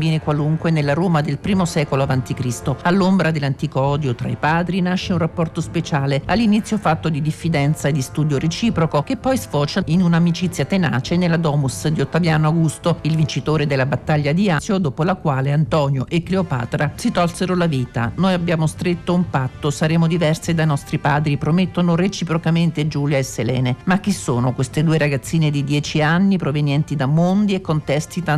bambini qualunque nella Roma del I secolo a.C. All'ombra dell'antico odio tra i padri nasce un rapporto speciale, all'inizio fatto di diffidenza e di studio reciproco, che poi sfocia in un'amicizia tenace nella domus di Ottaviano Augusto, il vincitore della battaglia di Asio, dopo la quale Antonio e Cleopatra si tolsero la vita. Noi abbiamo stretto un patto, saremo diverse dai nostri padri, promettono reciprocamente Giulia e Selene. Ma chi sono queste due ragazzine di 10 anni provenienti da mondi e contesti tanto